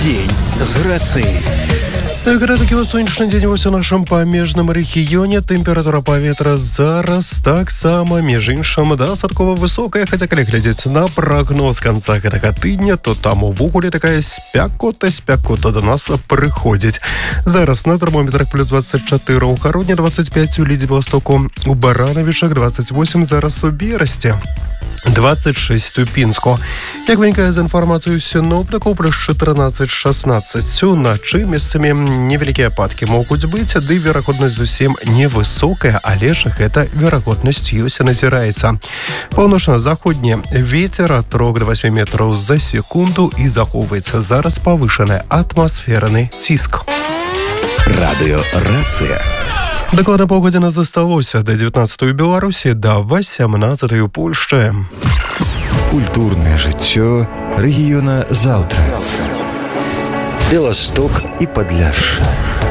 Дзень з рацыяй. Такі сонечны дзень у нашым памежным рэгіёне. Тэмпература паветра зараз таксама, між іншым, дастаткова высокая, хаця калі глядзець на прагноз канца гэтага тыдня, то там увогуле такая спякота до нас прыходзіць. Зараз на тэрмометрах плюс 24 у Хародні, 25 у Лідзе Беластоку, у Баранавічах 28, зараз у Берасці 26 у Пінску. Як вынікае з інфармацыю сіноптыкаў, плюс 14-16 уначы, месцамі невялікія ападкі могуць быць, ды верагоднасць зусім невысокая, але ж гэта верагоднасць ёсць і назіраецца. Паўночна-заходні вецер ад 3 до 8 метраў за секунду і захоўваецца зараз павышаны атмасферны ціск. Радыё «Рацыя». Дакладна паўгадзіны засталося да 19 у Беларусі, да 18 у Польшчы. Культурнае жыццё рэгіёна заўтра. Беласток і Падляшша.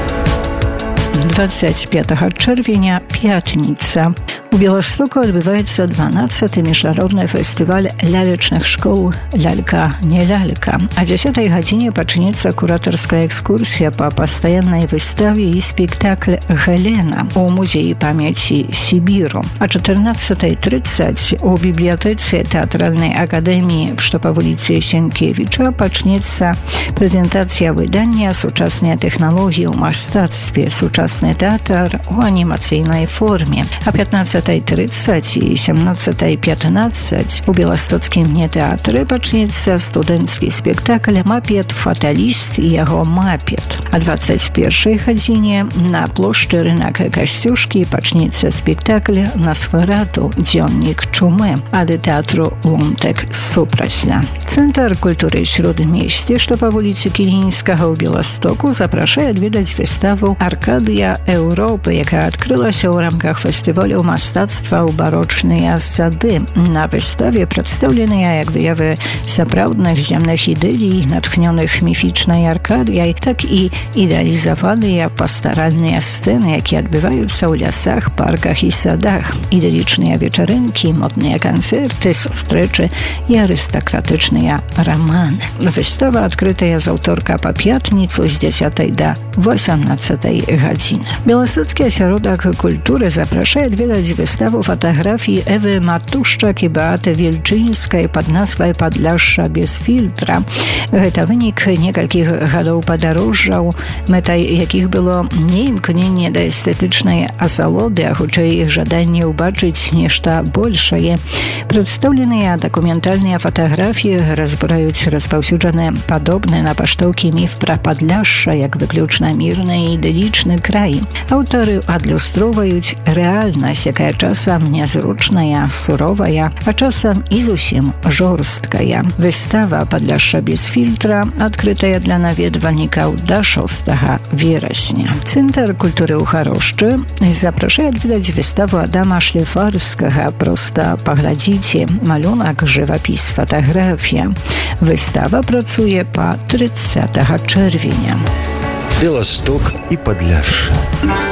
25 чэрвеня, пятніца. У Беластоку адбываецца 12-й міжнародны фестываль лялечных школ «Лялька, не лялька». А 10 гадзіне пачнецца куратарская экскурсія па пастаяннай выставе і спектакль «Галена» у музеі памяці Сібіру. А 14:30 у бібліятэцы тэатральнай акадэміі, што па вуліцы Сенкевіча, пачнецца прэзентацыя выдання «Сучасныя тэхналогіі ў мастацтве. Сучасны тэатр у анімацыйнай форме». А 15:30 і 17:15 у беластоцкім нетэатры пачнецца студэнцкі спектакль «Мапет, фаталіст і яго мапет». А 21 гадзіне на плошчы Рынак Касцюшкі пачнецца спектакль «Носферату. Дзённік чумы» ад тэатру «Лунтек супрацьля». Цэнтр культуры Сродмесце, што па вуліцы Кілінскага ў Беластоку, запрашае адведаць выставу «Аркадыя Еўропы», якая адкрылася ў рамках фестывалю мастацтва ў барочныя сады. На выставе прадстаўленыя як выявы сапраўдных земных ідэлій, натхнёных міфічнай Аркадыяй, так і ідэалізаваныя пастаральныя сцэны, якія адбываюцца ў лясах, парках і садах. Ідэлічныя вечарынкі, модныя канцэрты, сустрэчы і арыстакратычныя раманы. Выстава адкрытая з аўторка па пятніцу з 10 до 18 гадзіны. Беластоцкі асяродак культуры запрашае адведаць выставу фатаграфій Эвы Матушчак і Беаты Вільчынскай пад назвай «Падляшша без фільтра». Гэта вынік некалькіх гадоў падарожжаў, мэтай якіх было не імкненне да эстэтычнай асалоды, а хутчэй іх жаданне ўбачыць нешта большае. Прадстаўленыя дакументальныя фатаграфіі разбураюць распаўсюджаны падобны на паштоўкі міф пра Падляшша як выключна мірны і ідылічны край. Аўтары адлюстроўваюць рэальнасць, якая часам нязручная, суровая, а часам і зусім жорсткая. Выстава «Падляшша без фільтра» адкрытая для наведвальнікаў да 6 верасня. Цэнтр культуры ў Харошчы запрашае адведаць выставу Адама Шліфарскага «Проста паглядзіце. Малюнак, жывапіс, фатаграфія». Выстава працуе па 30 чэрвеня. Беласток і Падляшша.